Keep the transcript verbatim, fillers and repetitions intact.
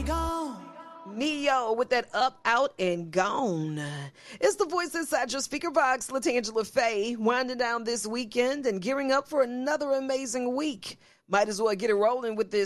Neo with that Up, Out, and Gone. It's the voice inside your speaker box, LaTangela Faye, winding down this weekend and gearing up for another amazing week. Might as well get it rolling with this